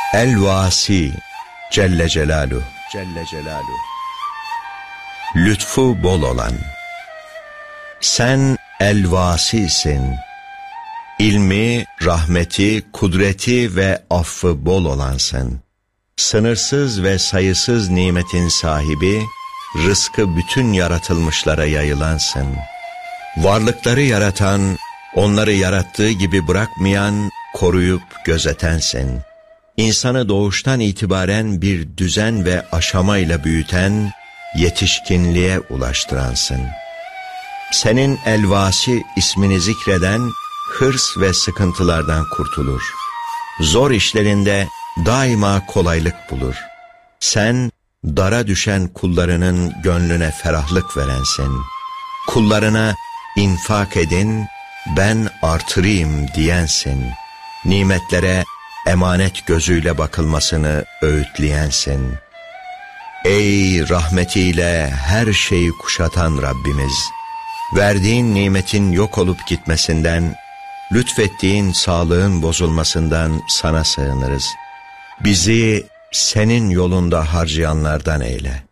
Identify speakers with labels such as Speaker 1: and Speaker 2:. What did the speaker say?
Speaker 1: El-Vasi Celle Celaluhu, lütfu bol olan. Sen El-Vasi'sin. İlmi, rahmeti, kudreti ve affı bol olansın. Sınırsız ve sayısız nimetin sahibi, rızkı bütün yaratılmışlara yayılansın. Varlıkları yaratan, onları yarattığı gibi bırakmayan, koruyup gözetensin. İnsanı doğuştan itibaren bir düzen ve aşamayla büyüten, yetişkinliğe ulaştıransın. Senin El-Vasi ismini zikreden, hırs ve sıkıntılardan kurtulur. Zor işlerinde daima kolaylık bulur. Sen, dara düşen kullarının gönlüne ferahlık verensin. Kullarına infak edin, ben artırayım diyensin. Nimetlere emanet gözüyle bakılmasını öğütleyensin. Ey rahmetiyle her şeyi kuşatan Rabbimiz! Verdiğin nimetin yok olup gitmesinden, lütfettiğin sağlığın bozulmasından sana sığınırız. Bizi senin yolunda harcayanlardan eyle.